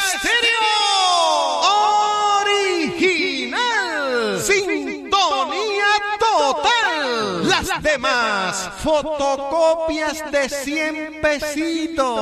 original. Sintonía total. Las demás fotocopias de 100 pesitos.